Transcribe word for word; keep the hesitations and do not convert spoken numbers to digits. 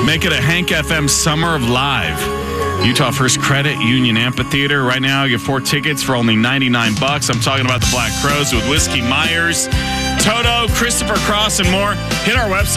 Make it a Hank F M Summer of Live. Utah First Credit Union Amphitheater. Right now, you get four tickets for only ninety-nine bucks. I'm talking about the Black Crowes with Whiskey Myers, Toto, Christopher Cross, and more. Hit our website.